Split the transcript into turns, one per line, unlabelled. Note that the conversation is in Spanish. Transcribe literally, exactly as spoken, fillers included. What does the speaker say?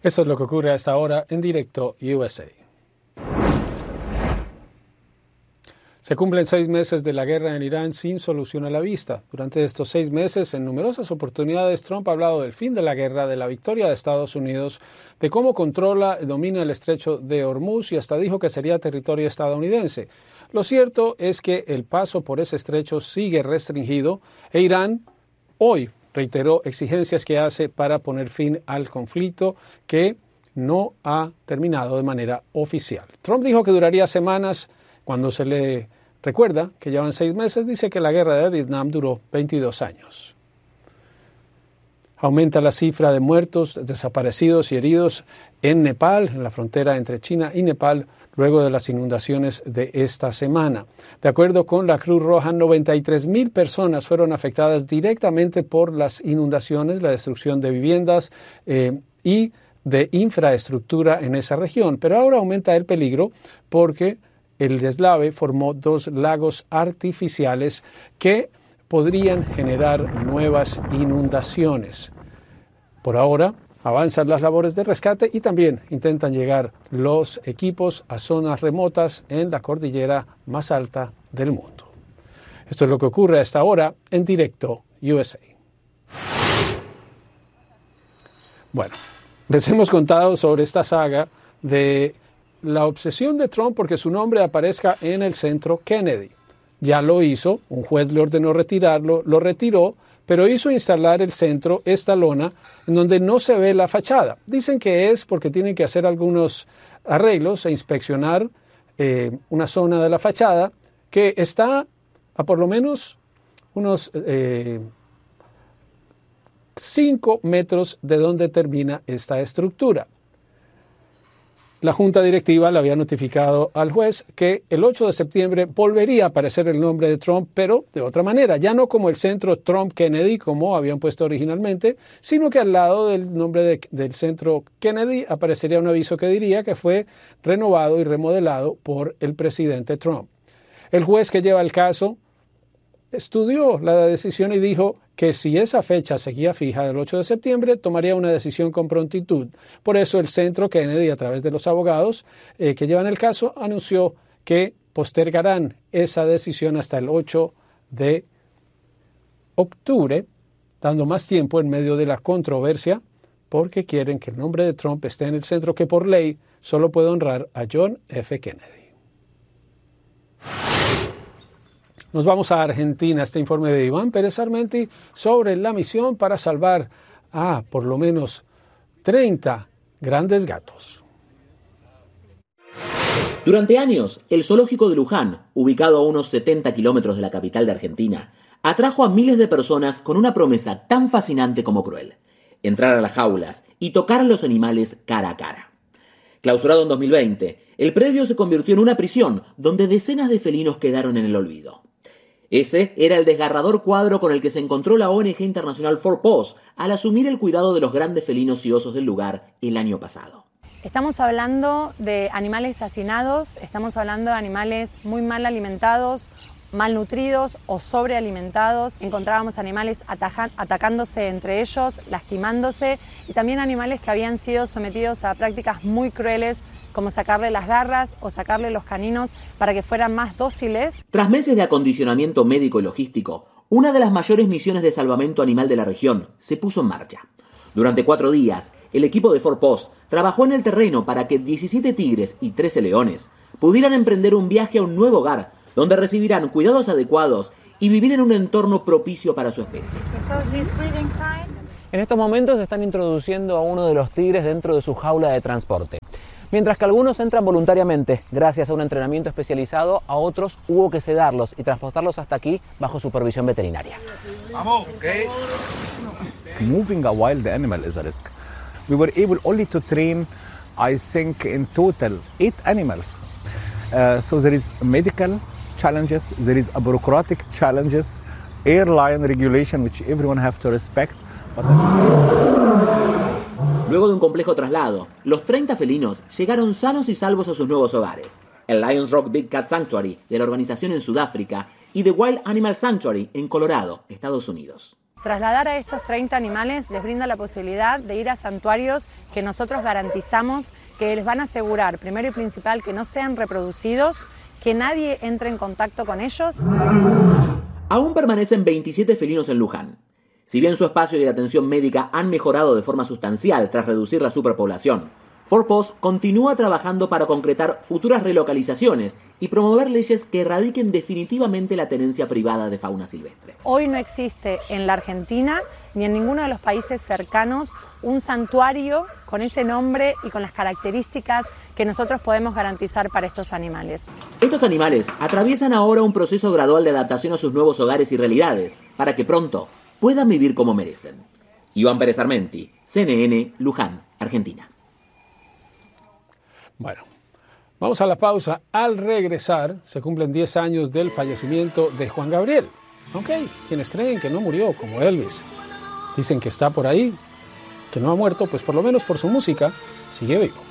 Eso es lo que ocurre a esta hora en directo U S A. Se cumplen seis meses de la guerra en Irán sin solución a la vista. Durante estos seis meses, en numerosas oportunidades, Trump ha hablado del fin de la guerra, de la victoria de Estados Unidos, de cómo controla y domina el estrecho de Hormuz y hasta dijo que sería territorio estadounidense. Lo cierto es que el paso por ese estrecho sigue restringido e Irán hoy reiteró exigencias que hace para poner fin al conflicto que no ha terminado de manera oficial. Trump dijo que duraría semanas. Cuando se le recuerda que llevan seis meses, dice que la guerra de Vietnam duró veintidós años. Aumenta la cifra de muertos, desaparecidos y heridos en Nepal, en la frontera entre China y Nepal, luego de las inundaciones de esta semana. De acuerdo con la Cruz Roja, noventa y tres mil personas fueron afectadas directamente por las inundaciones, la destrucción de viviendas eh, y de infraestructura en esa región. Pero ahora aumenta el peligro porque el deslave formó dos lagos artificiales que podrían generar nuevas inundaciones. Por ahora, avanzan las labores de rescate y también intentan llegar los equipos a zonas remotas en la cordillera más alta del mundo. Esto es lo que ocurre a esta hora en directo U S A. Bueno, les hemos contado sobre esta saga de la obsesión de Trump porque su nombre aparezca en el centro Kennedy. Ya lo hizo, un juez le ordenó retirarlo, lo retiró, pero hizo instalar el centro, esta lona, en donde no se ve la fachada. Dicen que es porque tienen que hacer algunos arreglos e inspeccionar eh, una zona de la fachada que está a por lo menos unos eh, cinco metros de donde termina esta estructura. La Junta Directiva le había notificado al juez que el ocho de septiembre volvería a aparecer el nombre de Trump, pero de otra manera, ya no como el centro Trump Kennedy, como habían puesto originalmente, sino que al lado del nombre de, del centro Kennedy aparecería un aviso que diría que fue renovado y remodelado por el presidente Trump. El juez que lleva el caso estudió la decisión y dijo que si esa fecha seguía fija del ocho de septiembre, tomaría una decisión con prontitud. Por eso el centro Kennedy, a través de los abogados eh, que llevan el caso, anunció que postergarán esa decisión hasta el ocho de octubre, dando más tiempo en medio de la controversia, porque quieren que el nombre de Trump esté en el centro que por ley solo puede honrar a John F. Kennedy. Nos vamos a Argentina, este informe de Iván Pérez Armenti sobre la misión para salvar a por lo menos treinta grandes gatos.
Durante años, el zoológico de Luján, ubicado a unos setenta kilómetros de la capital de Argentina, atrajo a miles de personas con una promesa tan fascinante como cruel: entrar a las jaulas y tocar a los animales cara a cara. Clausurado en dos mil veinte, el predio se convirtió en una prisión donde decenas de felinos quedaron en el olvido. Ese era el desgarrador cuadro con el que se encontró la O N G internacional cuatro Paws al asumir el cuidado de los grandes felinos y osos del lugar el año pasado.
Estamos hablando de animales hacinados, estamos hablando de animales muy mal alimentados, malnutridos o sobrealimentados. Encontrábamos animales ataja- atacándose entre ellos, lastimándose, y también animales que habían sido sometidos a prácticas muy crueles, como sacarle las garras o sacarle los caninos para que fueran más dóciles.
Tras meses de acondicionamiento médico y logístico, una de las mayores misiones de salvamento animal de la región se puso en marcha. Durante cuatro días, el equipo de cuatro Paws trabajó en el terreno para que diecisiete tigres y trece leones pudieran emprender un viaje a un nuevo hogar, donde recibirán cuidados adecuados y vivir en un entorno propicio para su especie.
En estos momentos están introduciendo a uno de los tigres dentro de su jaula de transporte. Mientras que algunos entran voluntariamente, gracias a un entrenamiento especializado, a otros hubo que sedarlos y transportarlos hasta aquí bajo supervisión veterinaria.
Vamos, okay.
Moving a wild animal is a risk. We were able only to train, I think, in total eight animals. Uh, so there is medical challenges, there is a bureaucratic challenges, airline regulation, which everyone have to respect. But
Luego de un complejo traslado, los treinta felinos llegaron sanos y salvos a sus nuevos hogares: el Lions Rock Big Cat Sanctuary de la organización en Sudáfrica y The Wild Animal Sanctuary en Colorado, Estados Unidos.
Trasladar a estos treinta animales les brinda la posibilidad de ir a santuarios que nosotros garantizamos que les van a asegurar, primero y principal, que no sean reproducidos, que nadie entre en contacto con ellos.
Aún permanecen veintisiete felinos en Luján. Si bien su espacio y atención médica han mejorado de forma sustancial tras reducir la superpoblación, Forpost continúa trabajando para concretar futuras relocalizaciones y promover leyes que erradiquen definitivamente la tenencia privada de fauna silvestre.
Hoy no existe en la Argentina ni en ninguno de los países cercanos un santuario con ese nombre y con las características que nosotros podemos garantizar para estos animales.
Estos animales atraviesan ahora un proceso gradual de adaptación a sus nuevos hogares y realidades para que pronto puedan vivir como merecen. Iván Pérez Armenti, C N N, Luján, Argentina.
Bueno, vamos a la pausa. Al regresar, se cumplen diez años del fallecimiento de Juan Gabriel. Ok, quienes creen que no murió como Elvis, dicen que está por ahí, que no ha muerto, pues por lo menos por su música, sigue vivo.